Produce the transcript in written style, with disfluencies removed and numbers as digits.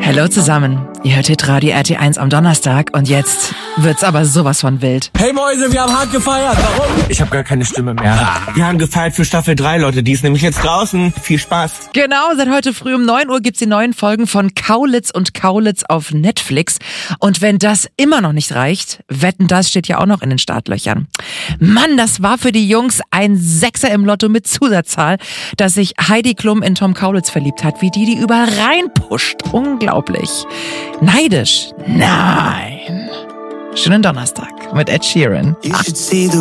Hallo zusammen, ihr hört Hitradio RT1 am Donnerstag und jetzt wird's aber sowas von wild. Hey Mäuse, wir haben hart gefeiert, warum? Ich habe gar keine Stimme mehr. Wir haben gefeiert für Staffel 3, Leute, die ist nämlich jetzt draußen. Viel Spaß. Genau, seit heute früh um 9 Uhr gibt's die neuen Folgen von Kaulitz und Kaulitz auf Netflix. Und wenn das immer noch nicht reicht, Wetten, das steht ja auch noch in den Startlöchern. Mann, das war für die Jungs ein Sechser im Lotto mit Zusatzzahl, dass sich Heidi Klum in Tom Kaulitz verliebt hat, wie die überall reinpusht. Unglaublich. Neidisch? Nein. Schönen Donnerstag mit Ed Sheeran.